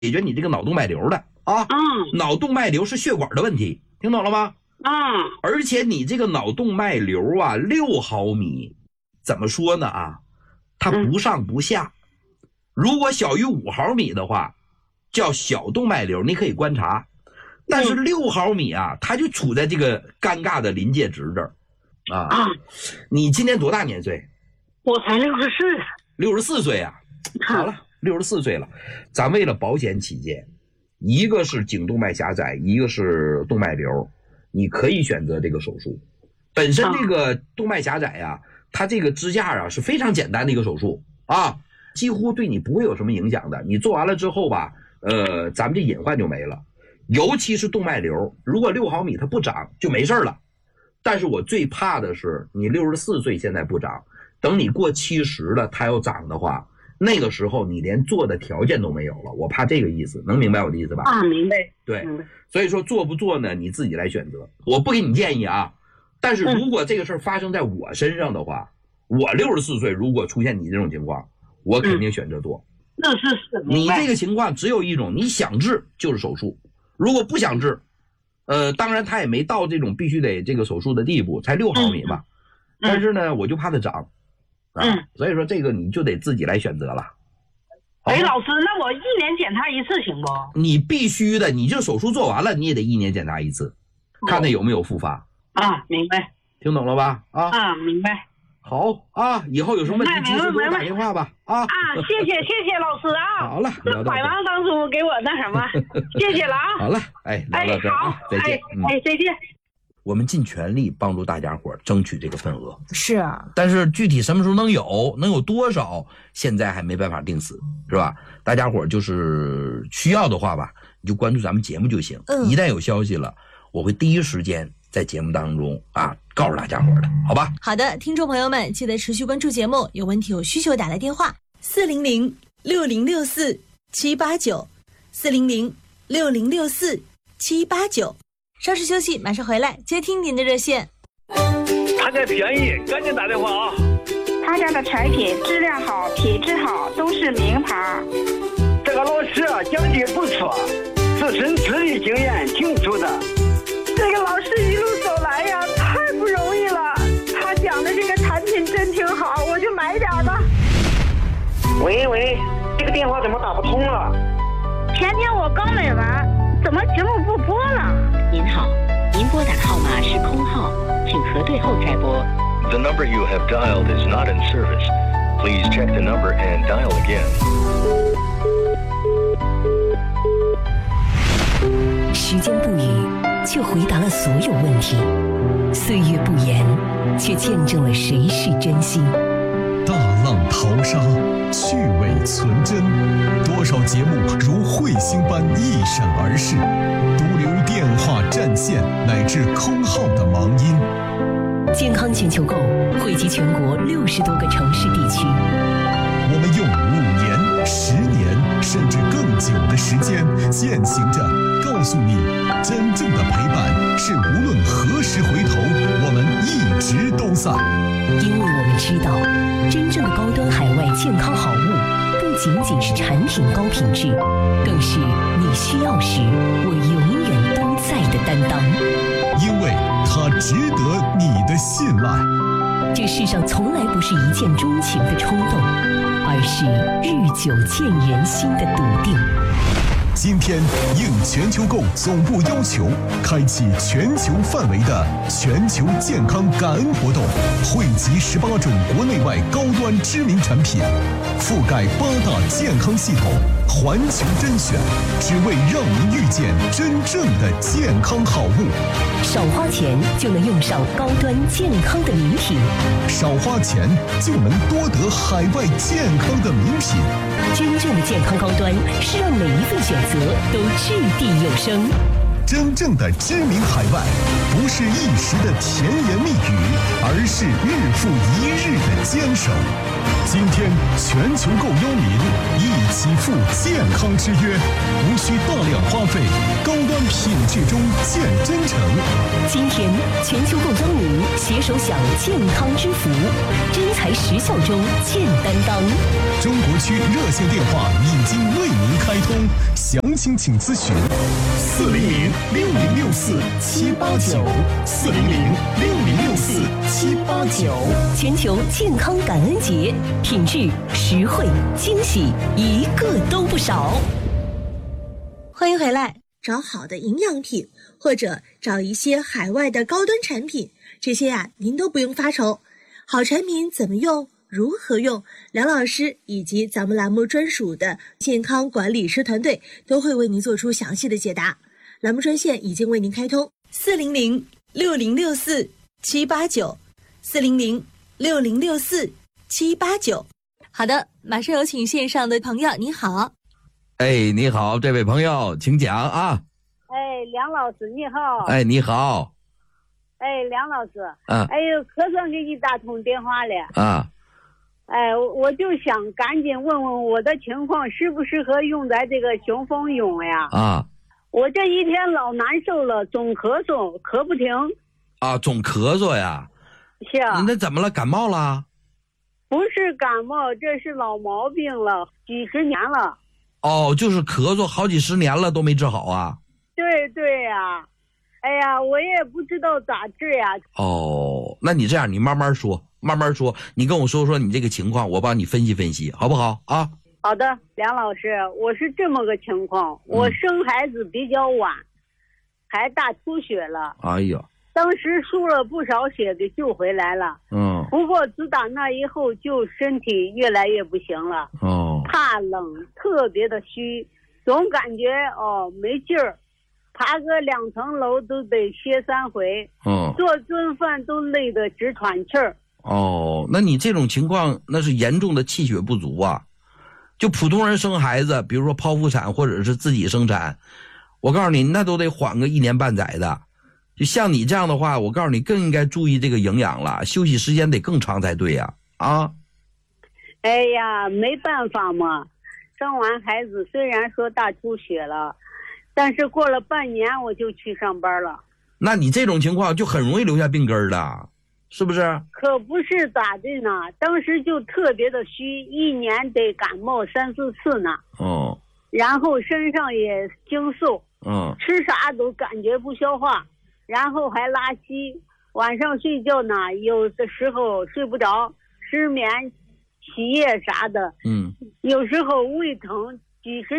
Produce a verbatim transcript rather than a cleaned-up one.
解决你这个脑动脉瘤的啊。 嗯， 脑动脉瘤是血管的问题，听懂了吗？ 嗯， 而且你这个脑动脉瘤啊，六毫米，怎么说呢啊？它不上不下。如果小于五毫米的话，叫小动脉瘤，你可以观察。但是六毫米啊，它就处在这个尴尬的临界值这儿啊。 啊， 你今年多大年岁？ 我才六十四。 六十四岁啊。好了，六十四岁了，咱为了保险起见，一个是颈动脉狭窄，一个是动脉瘤，你可以选择这个手术。本身这个动脉狭窄呀、啊，它这个支架啊是非常简单的一个手术啊，几乎对你不会有什么影响的。你做完了之后吧，呃，咱们这隐患就没了。尤其是动脉瘤，如果六毫米它不长就没事了。但是我最怕的是你六十四岁现在不长，等你过七十了它要长的话，那个时候你连做的条件都没有了。我怕这个意思，能明白我的意思吧？ 啊，明白。 对， 明白。 所以说做不做呢，你自己来选择，我不给你建议啊。但是如果这个事儿发生在我身上的话，嗯、我六十四岁如果出现你这种情况，我肯定选择做。 那是是。 你这个情况只有一种，你想治就是手术。如果不想治，呃，当然他也没到这种必须得这个手术的地步，才六毫米嘛。嗯、但是呢，我就怕它长，啊，嗯、所以说这个你就得自己来选择了。 哎，老师，那我一年检查一次行不？ 你必须的，你这手术做完了，你也得一年检查一次，看看有没有复发。 啊，明白。 听懂了吧？啊， 啊，明白。 好啊，以后有什么问题及时给我打电话吧。啊啊， 谢谢谢谢老师啊。 好了，聊到百忙当中给我那什么，谢谢了啊。 好了，哎，聊到这儿啊，再见。 哎，再见。 我们尽全力帮助大家伙争取这个份额。 是啊， 但是具体什么时候能有，能有多少，现在还没办法定死，是吧？大家伙就是需要的话吧，你就关注咱们节目就行。嗯，一旦有消息了，我会第一时间在节目当中啊告诉大家伙的，好吧？ 好的，听众朋友们，记得持续关注节目，有问题有需求打来电话四零零六零六四七八九四零零六零六四七八九。稍事休息，马上回来接听您的热线。 他家便宜，赶紧打电话啊！ 他家的产品质量好，品质好，都是名牌。 这个老师啊，讲的不错，自身资历经验挺足的。 这个老师一路走来呀，太不容易了。他讲的这个产品真挺好，我就买点吧。 喂喂，这个电话怎么打不通了？ 前天我刚买完，怎么节目不播了？ 您好，您拨打的号码是空号，请核对后再拨。 The number you have dialed is not in service. Please check the number and dial again. 时间不语，却回答了所有问题；岁月不言，却见证了谁是真心。 大浪淘沙，趣味存真，多少节目如彗星般一闪而逝，独留电话占线乃至空号的忙音。 健康全球购汇集全国六十多个城市地区， 我们用五年、十年甚至更久的时间，践行着告诉你，真正的陪伴是无论何时回头，我们一直都在。 因为我们知道，真正的高端海外健康好物，不仅仅是产品高品质，更是你需要时我永远都在的担当。 因为它值得你的信赖。 这世上从来不是一见钟情的冲动，而是日久见人心的笃定。 今天应全球购总部要求，开启全球范围的全球健康感恩活动，汇集十八种国内外高端知名产品，覆盖八大健康系统，环球甄选，只为让您遇见真正的健康好物。 少花钱就能用上高端健康的名品， 少花钱就能多得海外健康的名品。 真正的健康高端是让每一份选择都掷地有声。 真正的知名海外，不是一时的甜言蜜语，而是日复一日的坚守。 今天全球购邀您一起赴健康之约，无需大量花费，高端品质中见真诚。 今天全球购邀您携手享健康之福，真材实效中见担当。 中国区热线电话已经为您开通，详情请咨询四零零六零六四七八九四零零六零六四七八九。 全球健康感恩节，品质、实惠、惊喜，一个都不少。 欢迎回来。找好的营养品，或者找一些海外的高端产品，这些呀、啊、您都不用发愁。好产品怎么用，如何用，梁老师以及咱们栏目专属的健康管理师团队都会为您做出详细的解答。栏目专线已经为您开通，四零零六零六四七八九，四零零六零六四七八九。好的，马上有请线上的朋友，你好。 哎，你好，这位朋友，请讲啊。 哎，梁老师你好。 哎，你好。 哎，梁老师。 啊。 哎呦，可算给你打通电话了。 啊。 哎，我就想赶紧问问我的情况适不适合用在这个雄风用呀？ 啊。 我这一天老难受了，总咳嗽，咳不停。 啊，总咳嗽呀？ 是啊。 那怎么了？感冒了？ 不是感冒，这是老毛病了，几十年了。 哦，就是咳嗽好几十年了都没治好啊？ 对对呀、啊，哎呀，我也不知道咋治呀。 哦，那你这样，你慢慢说，慢慢说，你跟我说说你这个情况，我帮你分析分析，好不好啊？ 好的，梁老师，我是这么个情况，我生孩子比较晚，嗯、还大出血了。 哎呀， 当时输了不少血给救回来了。 嗯。 不过自打那以后，就身体越来越不行了。 哦。 怕冷，特别的虚，总感觉哦没劲儿，爬个两层楼都得歇三回。 嗯。 做顿饭都累得直喘气儿。 哦，那你这种情况那是严重的气血不足啊。就普通人生孩子，比如说剖腹产或者是自己生产，我告诉你，那都得缓个一年半载的。就像你这样的话，我告诉你更应该注意这个营养了，休息时间得更长才对呀。啊。 哎呀，没办法嘛，生完孩子虽然说大出血了，但是过了半年我就去上班了。 那你这种情况就很容易留下病根的，是不是？ 可不是咋的呢，当时就特别的虚，一年得感冒三四次呢。 哦。 然后身上也精瘦。 嗯。 吃啥都感觉不消化，然后还拉稀，晚上睡觉呢，有的时候睡不着，失眠。起夜啥的， 嗯， 有时候胃疼，几十